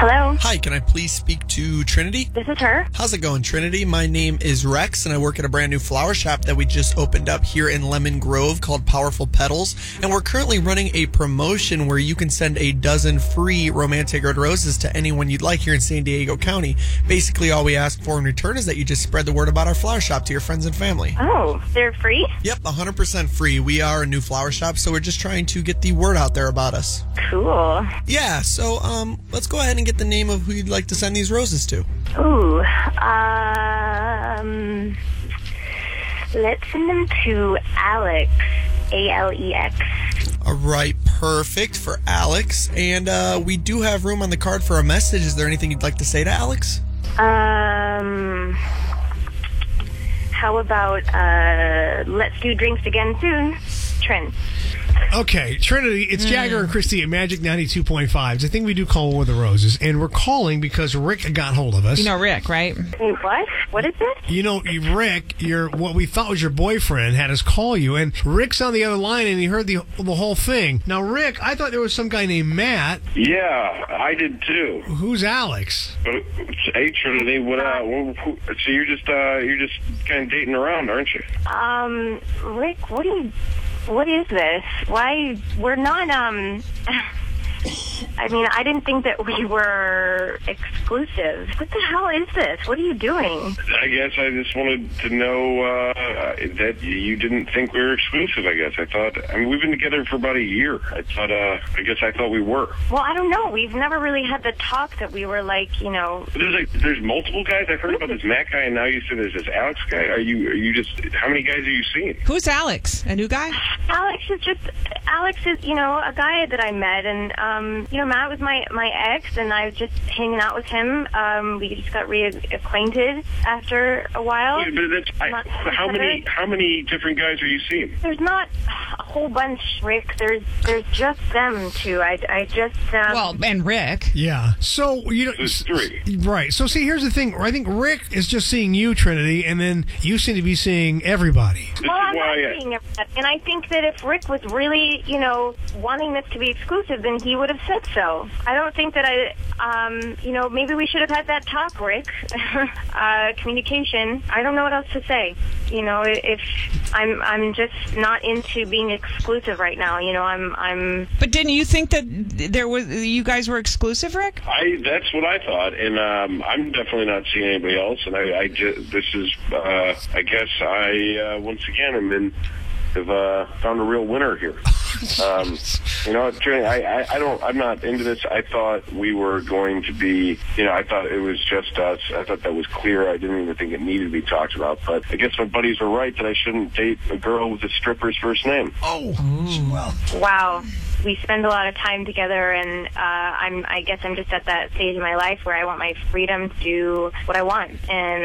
Hello. Hi, can I please speak to Trinity? This is her. How's it going, Trinity? My name is Rex, and I work at a brand new flower shop that we just opened up here in Lemon Grove called Powerful Petals. And we're currently running a promotion where you can send a dozen free romantic red roses to anyone you'd like here in San Diego County. Basically, all we ask for in return is that you just spread the word about our flower shop to your friends and family. Oh, they're free? Yep, 100% free. We are a new flower shop, so we're just trying to get the word out there about us. Cool. Yeah, so let's go ahead and get the name of who you'd like to send these roses to. Ooh, let's send them to Alex, Alex. All right, perfect for Alex. And we do have room on the card for a message. Is there anything you'd like to say to Alex? How about, let's do drinks again soon, Trent. Okay, Trinity, it's Jagger and Christy at Magic 92.5. It's a thing we do call With the Roses, and we're calling because Rick got hold of us. You know Rick, right? Wait, what? What is this? You know, Rick, what we thought was your boyfriend, had us call you, and Rick's on the other line, and he heard the whole thing. Now, Rick, I thought there was some guy named Matt. Yeah, I did too. Who's Alex? Hey, Trinity, so you're just kind of dating around, aren't you? Rick, what is this? Why, we're not, I mean, I didn't think that we were exclusive. What the hell is this? What are you doing? I guess I just wanted to know that you didn't think we were exclusive, I guess. I mean, we've been together for about a year. I thought we were. Well, I don't know. We've never really had the talk that we were like, you know. There's multiple guys. I've heard about this Matt guy, and now you said there's this Alex guy. Are you just, how many guys are you seeing? Who's Alex? A new guy? Alex is, you know, a guy that I met, and, you know, Matt was my ex, and I was just hanging out with him. We just got reacquainted after a while. Wait, but how many different guys are you seeing? There's not a whole bunch, Rick. There's just them two. I just well, and Rick. Yeah. So There's three. Right. So see, here's the thing. I think Rick is just seeing you, Trinity, and then you seem to be seeing everybody. Well, I'm not seeing everybody. And I think that if Rick was really, you know, wanting this to be exclusive, then he would have said so. I don't think that you know, maybe we should have had that talk, Rick. Communication. I don't know what else to say. You know, if I'm just not into being exclusive right now. You know, I'm. But didn't you think that you guys were exclusive, Rick? That's what I thought, and I'm definitely not seeing anybody else. And I guess I once again have found a real winner here. You know, I'm not into this. I thought we were going to be, you know, I thought it was just us. I thought that was clear. I didn't even think it needed to be talked about. But I guess my buddies were right that I shouldn't date a girl with a stripper's first name. Oh, well. Wow. We spend a lot of time together, and I guess I'm just at that stage in my life where I want my freedom to do what I want. And